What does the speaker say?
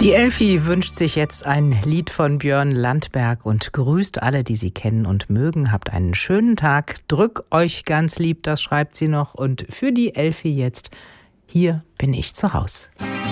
Die Elfi wünscht sich jetzt ein Lied von Björn Landberg und grüßt alle, die sie kennen und mögen. Habt einen schönen Tag. Drück euch ganz lieb, das schreibt sie noch. Und für die Elfi jetzt, hier bin ich zu Haus.